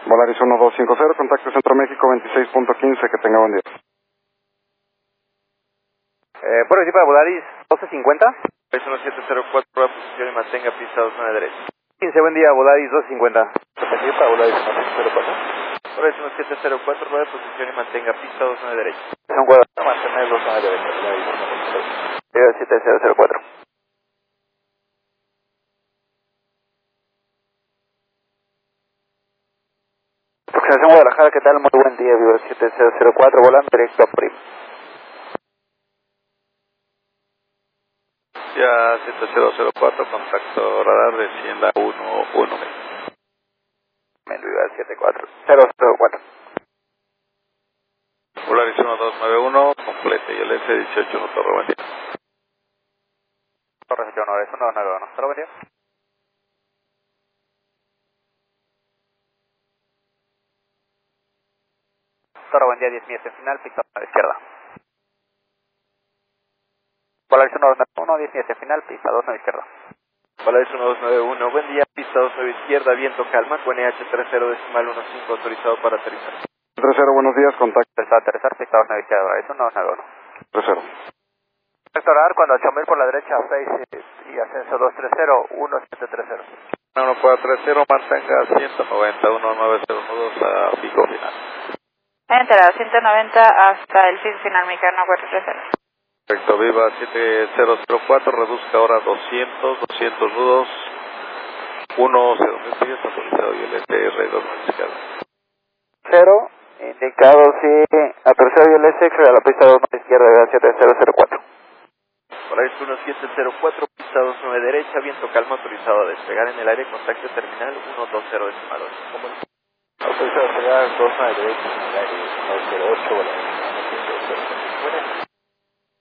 Volaris 1250, contacto Centro México 26.15, que tenga buen día. Por aquí para Volaris 1250. Es 1704, prueba posición y mantenga pista 29 derecha. 15, buen día, Volaris 1250. Por aquí para Volaris 1704. Por eso 1704, prueba posición y mantenga pista 29 derecha. Son cuadros. Mantener 29 derecha. 7004. Aproximación Guadalajara, ¿qué tal? Muy buen día, Vivo 7004, volando directo a Prim. Ya 7004, contacto radar, descienda 11. Vivo 74004. Volaris 1291, complete, y el S18, Torre Buen día. Torre 8 es 191. Torre buen día. Torre buen día, 10 millas en final, pista a la izquierda. Volaris 1291, 10 millas en final, pista 29 izquierda. Volaris 1291, buen día, pista 29 izquierda, viento calma, con EH30.15, autorizado para aterrizar. 30, buenos días, contacto. Empezado a aterrizar, pista 29 izquierda, Volaris 1291. 30. Rectorar cuando 8000 por la derecha, 6 y ascenso 230, 1730. 1430, mantenga 191.9012 a pico final. Entrada 190 hasta el fin final mexicano 430. Perfecto, Viva 7004, reduzca ahora 200 nudos, 10.000 pies, autorizado y el SR 2 izquierda. 0, indicado si aterrizado y el S, excede a la pista 2 izquierda de 7004. Volaris 1704, pista 29 derecha, viento calma, autorizado a despegar en el aire, contacto terminal 120 decimal 8. Autorizado a despegar 29 derecha en el aire 108, Volaris.